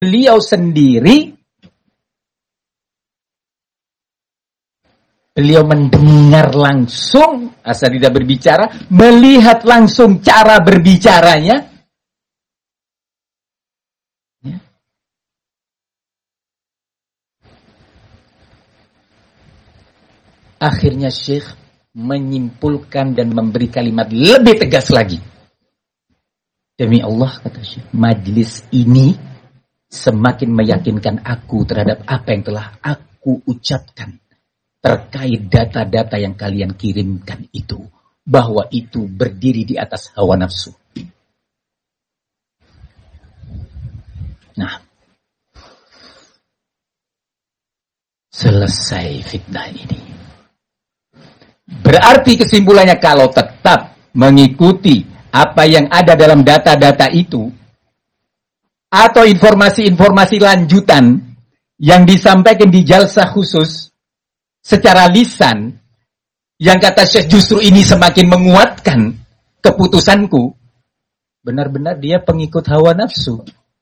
beliau sendiri, beliau mendengar langsung, asal tidak berbicara, melihat langsung cara berbicaranya. Ya. Akhirnya Syekh menyimpulkan dan memberi kalimat lebih tegas lagi. Demi Allah, kata Syekh, majlis ini semakin meyakinkan aku terhadap apa yang telah aku ucapkan terkait data-data yang kalian kirimkan itu, bahwa itu berdiri di atas hawa nafsu. Nah, selesai fitnah ini. Berarti kesimpulannya, kalau tetap mengikuti apa yang ada dalam data-data itu, atau informasi-informasi lanjutan yang disampaikan di jalsah khusus secara lisan, yang kata Syekh justru ini semakin menguatkan keputusanku, benar-benar dia pengikut hawa nafsu.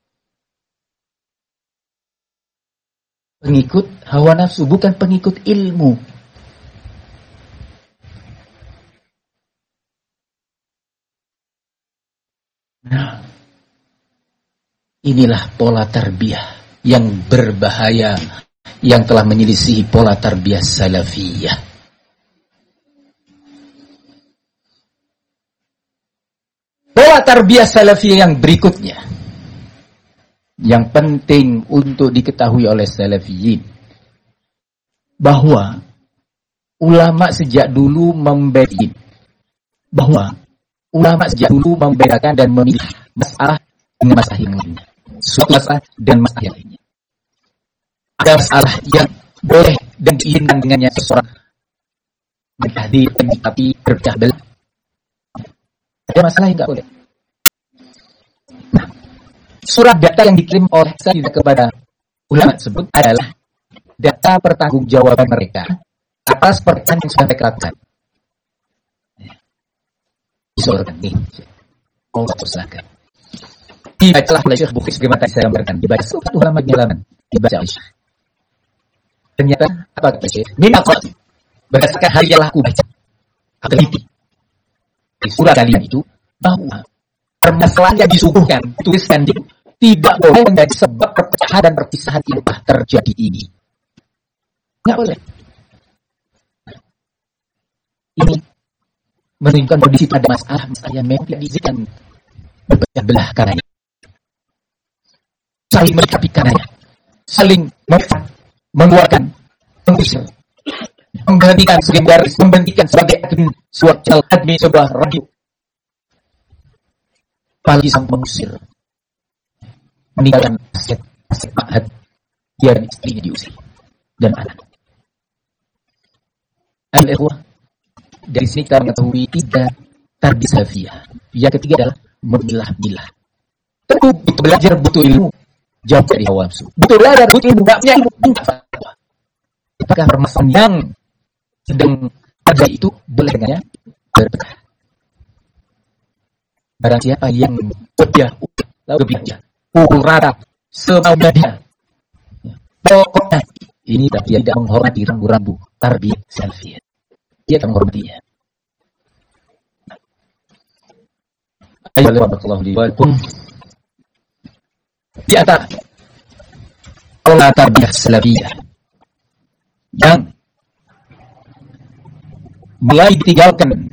Pengikut hawa nafsu, bukan pengikut ilmu. Nah, inilah pola tarbiyah yang berbahaya, yang telah menyelisihi pola tarbiyah salafiyah. Pola tarbiyah salafiyah yang berikutnya, yang penting untuk diketahui oleh salafiyin, bahwa ulama sejak dulu membedakan, dan memilih masalah dengan masalah yang lainnya. Suatu masalah dan masalah yang lainnya. Ada masalah yang boleh dan diinginkan dengannya seseorang menjadi tapi berpecah belah. Ada masalah yang tidak boleh. Nah, surat data yang dikirim oleh saya kepada ulama tersebut adalah data pertanggungjawaban mereka atas pertanyaan yang sudah mereka lakukan. Disorkan nih. Allah silakan. Dibacalah oleh Syekh Bukhari sebagaimana tadi saya gambarkan. Dibaca satu halaman. Dibaca oleh Syekh. Ternyata apa kata Syekh? Minaqat. Berdasarkan hal yang aku baca. Teliti. Di surat kalian itu bahwa permasalahan yang disuguhkan, tuliskan itu tidak boleh menjadi sebab perpecahan dan perpisahan yang telah terjadi ini. Tidak boleh. Ini menunjukkan kondisi pada masalah yang memang tidak diizinkan berpecah belah karenanya. Saling melengkapi karenanya. Saling mengeluarkan, mengusir, memberhentikan sebagai garis, memberhentikan sebagai admin sebuah radio. Apalagi sampai mengusir, meninggalkan aset ma'had, dia dan istrinya diusir, dan anak. Al-ikhwah, dari sini kita mengetahui tiga tarbiyah salafiyah. Yang ketiga adalah memilah-milah. Tentu butuh belajar, butuh ilmu. Jauh dari hawa nafsu. Butuh belajar, butuh ilmu. Tidak punya ilmu, minta fatwa. Apakah permasalahan yang sedang ada itu boleh dengannya berpecah? Barang siapa yang berpecah, lalu berpecah, pukul rata, semaunya dia. Pokoknya ini tidak menghormati rambu-rambu tarbiyah salafiyah. Dia akan menghormatinya. Assalamualaikum. Di antara pola tarbiyah salafiyah yang mulai ditinggalkan